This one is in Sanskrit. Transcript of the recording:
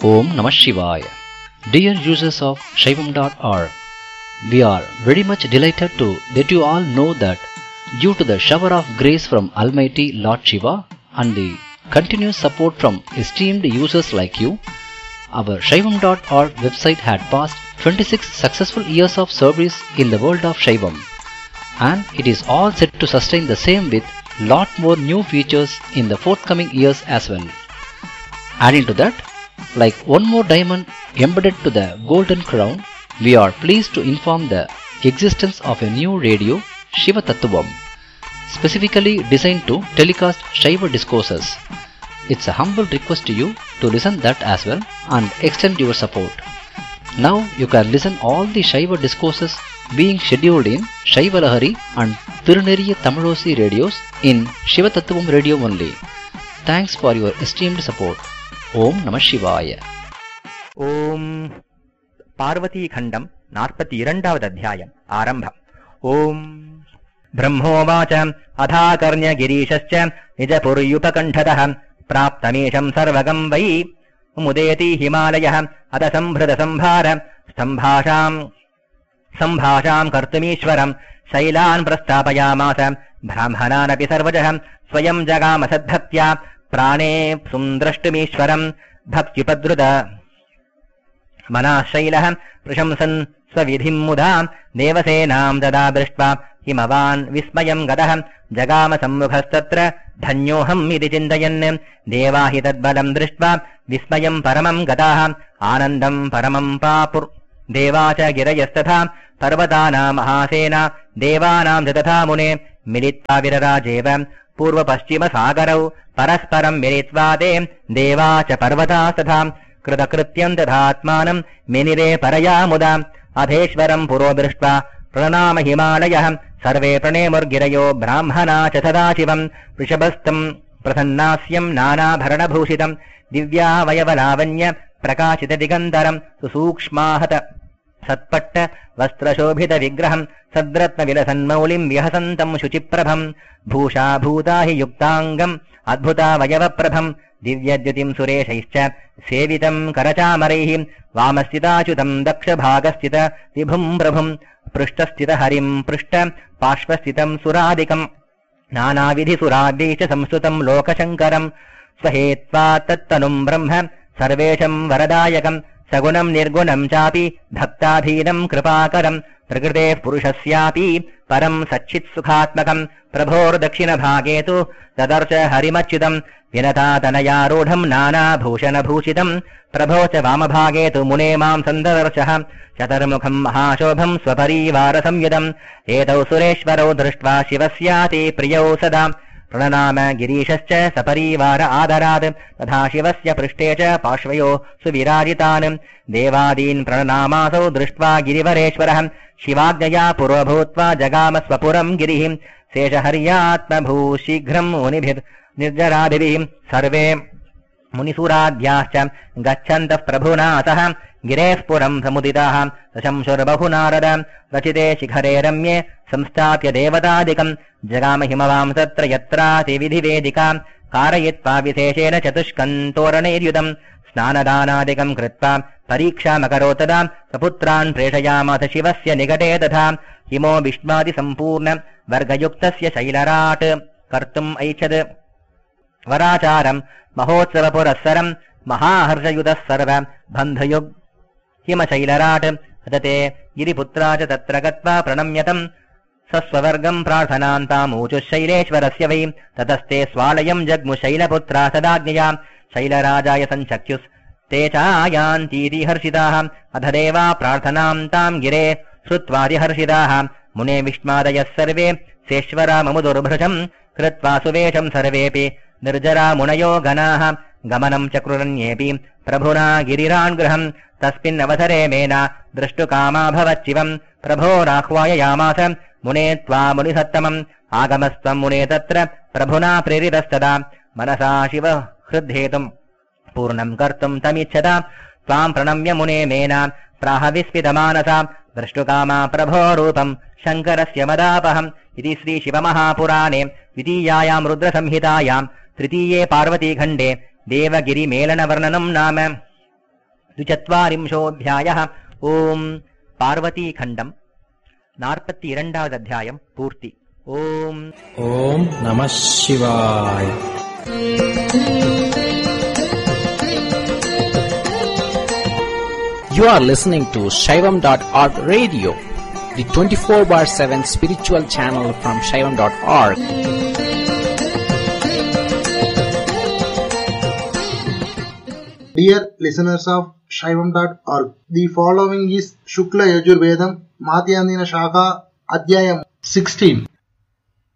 Om Namah Shivaya. Dear users of Shaivam.org, we are very much delighted to let you all know that due to the shower of grace from Almighty Lord Shiva and the continuous support from esteemed users like you, our Shaivam.org website had passed 26 successful years of service in the world of Shaivam, and it is all set to sustain the same with lot more new features in the forthcoming years as well. Adding to that, like one more diamond embedded to the golden crown, we are pleased to inform the existence of a new radio, Shiva Tattvam, specifically designed to telecast Shiva discourses. It's a humble request to you to listen that as well and extend your support. Now you can listen all the Shiva discourses being scheduled in Shiva Lahari and Tiruneriya Tamilosi radios in Shiva Tattvam radio only. Thanks for your esteemed support. Om Namah Shivaya. ஓம் பார்வதி கண்டம் 42வது அத்தியாயம் ஆரம்பம். ஓம் பிரம்மோவாச அதாகர்ண்ய கிரீஷஸ்ச நிஜபுர்யுபகண்டதः பிராப்தமேஷம் சர்வகம் வை முதேதி ஹிமாலயः அத சம்பிருத சம்பார சம்பாஷாம் கர்த்துமீஸ்வரம் சைலான் பிரஸ்தாபயாமாச பிராமணானபி சர்வஜः ஸ்வயம் ஜகாம சத்பக்த்யா प्राणे सुन्द्रष्टुमीश्वरम् भक्त्युपद्रुत मनाशैलः प्रशंसन् स्वविधिम् मुदा देवसेनाम् तदा दृष्ट्वा हिमवान् विस्मयम् गतः जगाम सम्मुखस्तत्र धन्योऽहम् इति चिन्तयन् देवा हि तद्बलम् दृष्ट्वा विस्मयम् परमम् गताः आनन्दम् परमम् पापुर् देवा च गिरयस्तथा पर्वतानाम् महासेना देवानाम् च तथा मुने मिलित्वा विरराजेव पूर्वपश्चिमसागरौ परस्परम् मिलित्वा ते देवा च पर्वतास्तथा कृतकृत्यम् तथात्मानम् मिनिरे परया मुदा अधेश्वरम् पुरो दृष्ट्वा प्रणनाम हिमालयः सर्वे प्रणेमुर्गिरयो ब्राह्मणा च सदाशिवम् वृषभस्थम् प्रसन्नास्यम् नानाभरणभूषितम् दिव्यावयवलावण्य प्रकाशित दिगन्तरम् सुसूक्ष्माहत सत्पट्ट वस्त्रशोभित विग्रहम् सद्रत्नविलसन्मौलिम् विहसन्तम् शुचिप्रभम् भूषाभूता हि युक्ताङ्गम् अद्भुतावयवप्रभम् दिव्यद्युतिम् सुरेशैश्च सेवितम् करचामरैः वामस्थिताच्युतम् दक्षभागस्थित विभुम् प्रभुम् पृष्ठस्थित हरिम् पृष्ठ पार्श्वस्थितम् सुरादिकम् नानाविधिसुराद्यैश्च संस्तुतम् लोकशङ्करम् स्वहेत्वा तत्तनुम् ब्रह्म सर्वेशम् वरदायकम् सगुणम् निर्गुणम् चापि भक्ताधीनम् कृपाकरम् प्रकृतेः पुरुषस्यापि परम् सच्चित्सुखात्मकम् प्रभोर्दक्षिणभागे तु तदर्श हरिमच्युतम् विनतातनयारूढम् नानाभूषणभूषितम् प्रभो च वामभागे तु मुने माम् सन्ददर्शः चतुर्मुखम् महाशोभम् स्वपरीवारसंयुतम् एतौ सुरेश्वरौ दृष्ट्वा शिवस्याति प्रियौ सदा प्रणनाम गिरीशश्च सपरीवार आदरात् तथा शिवस्य पृष्ठे च पार्श्वयो सुविराजितान् देवादीन् प्रणनामासौ दृष्ट्वा गिरिवरेश्वरः शिवाज्ञया पुरोभूत्वा जगाम स्वपुरम् गिरिः शेषहर्यात्मभू शीघ्रम् मुनिभिर्निर्जरादिभिः सर्वे मुनिसुराध्याश्च गच्छन्तः प्रभुना सह गिरेः पुरम् समुदिताः सशंशुर्बहुनारद रचिते शिखरे रम्ये संस्थाप्य देवतादिकम् जगाम हिमवाम् तत्र यत्रातिविधिवेदिका कारयित्वा विशेषेण चतुष्कन्तोरणैर्युतम् स्नानदानादिकम् कृत्वा परीक्षामकरोत् तदा सपुत्रान् प्रेषयामास शिवस्य निकटे तथा हिमो विष्मादिसम्पूर्ण वर्गयुक्तस्य शैलराट् कर्तुम् ऐच्छत् वराचारम् महोत्सवपुरःसरम् महाहर्षयुतः सर्व बन्धयुग् हिमशैलराट् तते गिरिपुत्रा च तत्र गत्वा प्रणम्यतम् सस्ववर्गम् प्रार्थनान्तामूचुः शैलेश्वरस्य वै ततस्ते स्वालयम् जग्मुशैलपुत्रा सदाज्ञया शैलराजाय सञ्चक्ष्युस्ते चायान्तीति हर्षिताः अथ देवा प्रार्थनाम् ताम् गिरे श्रुत्वादिहर्षिताः मुने विष्मादयः सर्वे सेश्वराममुदुर्भृशम् कृत्वा सुवेशम् सर्वेऽपि निर्जरा मुनयो गणाः गमनम् चक्रुरन्येऽपि प्रभुना गिरिरान्गृहम् तस्मिन्नवसरे मेना द्रष्टुकामा भवच्चिवम् प्रभोराह्वाययामास मुने त्वा मुनिसत्तमम् आगमस्त्वम् मुने तत्र प्रभुना प्रेरितस्तदा मनसा शिव हृद्धेतुम् पूर्णम् कर्तुम् तमिच्छता त्वाम् प्रणम्य मुने मेना प्राह विस्मितमानसा द्रष्टुकामा प्रभोरूपम् शङ्करस्य मदापहम् इति श्रीशिवमहापुराणे द्वितीयायाम् रुद्रसंहितायाम् तृतीये पार्वतीखण्डे देवगिरिमेलनवर्णनम् नाम द्विचत्वारिंशोऽध्यायः। ॐ पार्वतीखण्डम् 42வது अध्यायम् पूर्ति। ॐ नमः शिवाय। You are listening to Shaivam.org radio, the 24/7 spiritual channel from Shaivam.org. Dear listeners of Shaivam.org, the following is Shukla Yajurvedam Madhyandina Shaka Adhyayam 16.